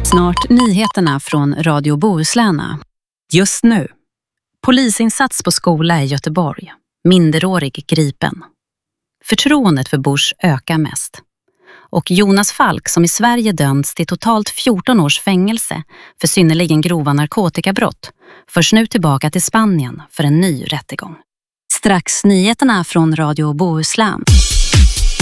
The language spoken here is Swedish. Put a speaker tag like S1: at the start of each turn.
S1: Snart nyheterna från Radio Bohuslän. Just nu. Polisinsats på skola i Göteborg. Minderårig gripen. Förtroendet för Bush ökar mest. Och Jonas Falk som i Sverige dömts till totalt 14 års fängelse för synnerligen grova narkotikabrott förs nu tillbaka till Spanien för en ny rättegång. Strax nyheterna från Radio Bohuslän.